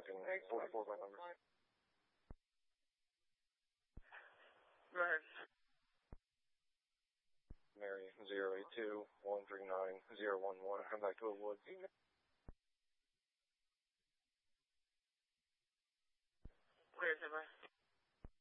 Lincoln 44 by number. Go ahead. Mary 082-139-011. Come back to a wood. Clear, Timber.